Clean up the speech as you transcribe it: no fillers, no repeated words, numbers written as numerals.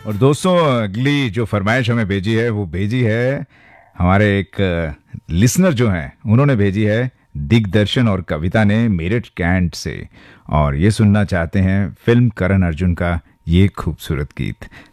और दोस्तों, अगली जो फरमाइश हमें भेजी है वो भेजी है हमारे एक लिसनर जो हैं, उन्होंने भेजी है दिग्दर्शन और कविता ने मेरठ कैंट से, और ये सुनना चाहते हैं फिल्म करण अर्जुन का ये खूबसूरत गीत।